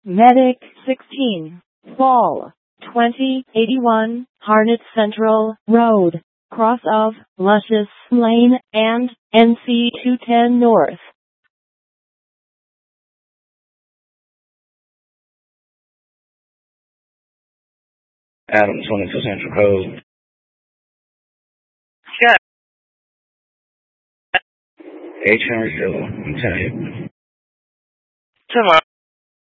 Medic 16, Fall 2081, Harnett Central Road, cross of Luscious Lane and NC 210 North. Adam 22 Central Code. Scott. H. Henry Phil, Lieutenant. Tomorrow.